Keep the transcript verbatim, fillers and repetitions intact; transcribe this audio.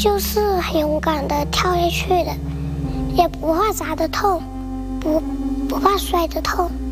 就是很勇敢的跳下去的，也不怕砸得痛，不不怕摔得痛。